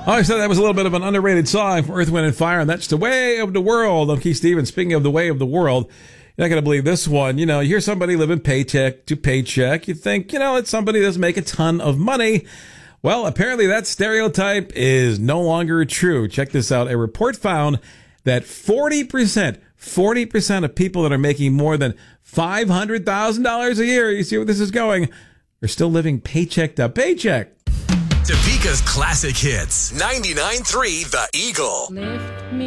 Oh, I said that was a little bit of an underrated song from Earth, Wind, and Fire, and that's The Way of the World. I'm Keith Stevens. Speaking of The Way of the World, you're not going to believe this one. You know, you hear somebody living paycheck to paycheck. You think, it's somebody that doesn't make a ton of money. Well, apparently that stereotype is no longer true. Check this out. A report found that 40% of people that are making more than $500,000 a year, you see where this is going, are still living paycheck to paycheck. Topeka's classic hits. 99.3 The Eagle. Lift me